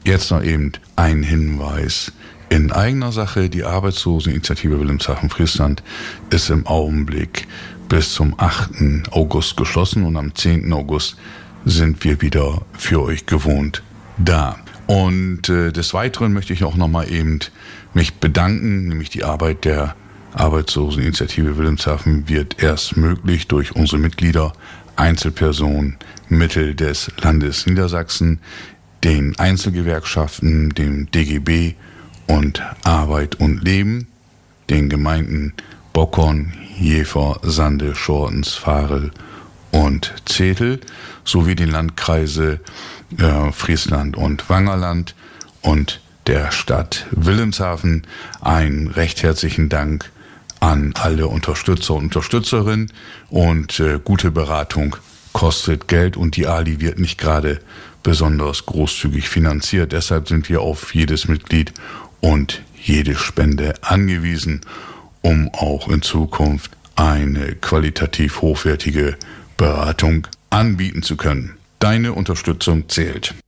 Jetzt noch eben ein Hinweis in eigener Sache. Die Arbeitsloseninitiative Wilhelmshaven-Friesland ist im Augenblick bis zum 8. August geschlossen und am 10. August sind wir wieder für euch gewohnt da. Und des Weiteren möchte ich auch nochmal eben mich bedanken, nämlich die Arbeit der Arbeitsloseninitiative Wilhelmshaven wird erst möglich durch unsere Mitglieder, Einzelpersonen, Mittel des Landes Niedersachsen, den Einzelgewerkschaften, dem DGB und Arbeit und Leben, den Gemeinden Bockern, Jever, Sande, Schortens, Varel und Zetel sowie den Landkreise Friesland und Wangerland und der Stadt Wilhelmshaven. Einen recht herzlichen Dank an alle Unterstützer und Unterstützerinnen und gute Beratung kostet Geld und die Ali wird nicht gerade besonders großzügig finanziert. Deshalb sind wir auf jedes Mitglied und jede Spende angewiesen, um auch in Zukunft eine qualitativ hochwertige Beratung anbieten zu können. Deine Unterstützung zählt.